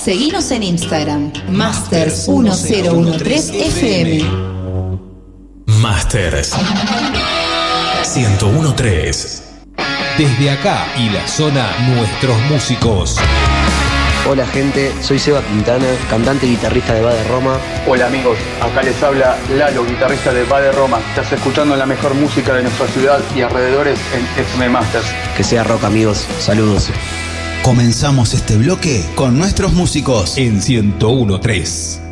Seguinos en Instagram, Masters1013FM. Masters 1013. Desde acá y la zona, nuestros músicos. Hola gente, soy Seba Quintana, cantante y guitarrista de Bade Roma. Hola amigos, acá les habla Lalo, guitarrista de Bade Roma. Estás escuchando la mejor música de nuestra ciudad y alrededores en FM Masters. Que sea rock amigos, saludos. Comenzamos este bloque con nuestros músicos en 1013.